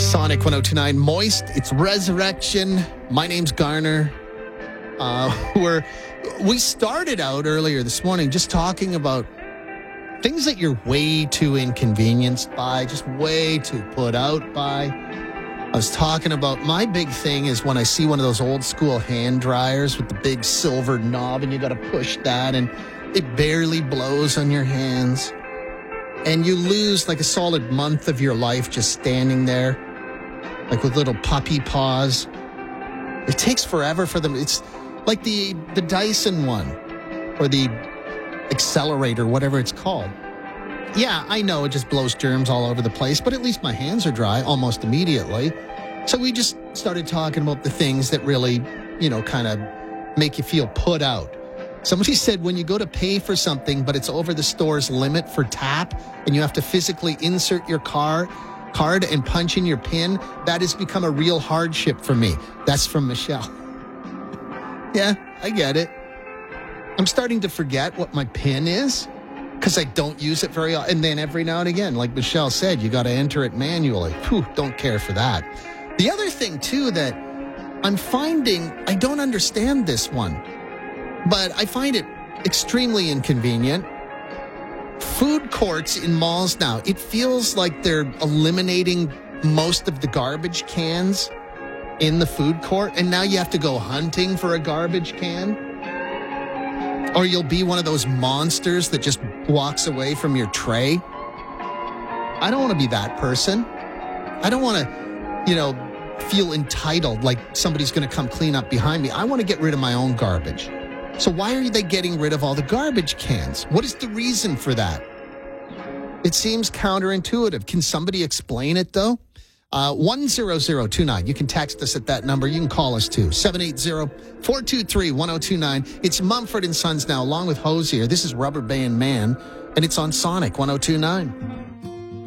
Sonic 1029 Moist. It's Resurrection. My name's Garner. We started out earlier this morning just talking about things that you're way too inconvenienced by, just way too put out by. I was talking about my big thing is when I see one of those old school hand dryers with the big silver knob and you got to push that and it barely blows on your hands. And you lose like a solid month of your life just standing there, like with little puppy paws. It takes forever for them. It's like the Dyson one or the Accelerator, whatever it's called. Yeah, I know it just blows germs all over the place, but at least my hands are dry almost immediately. So we just started talking about the things that really, kind of make you feel put out. Somebody said when you go to pay for something, but it's over the store's limit for tap, and you have to physically insert your card and punch in your PIN, that has become a real hardship for me. That's from Michelle. Yeah, I get it. I'm starting to forget what my PIN is because I don't use it very often. And then every now and again, like Michelle said, you got to enter it manually. Whew, don't care for that. The other thing, too, that I'm finding, I don't understand this one, but I find it extremely inconvenient. Food courts in malls now, it feels like they're eliminating most of the garbage cans in the food court, and now you have to go hunting for a garbage can. Or you'll be one of those monsters that just walks away from your tray. I don't want to be that person. I don't want to, feel entitled like somebody's going to come clean up behind me. I want to get rid of my own garbage. So why are they getting rid of all the garbage cans? What is the reason for that? It seems counterintuitive. Can somebody explain it, though? 10029. You can text us at that number. You can call us, too. 780-423-1029. It's Mumford & Sons now, along with Hosier. This is Rubber Band Man, and it's on Sonic 1029.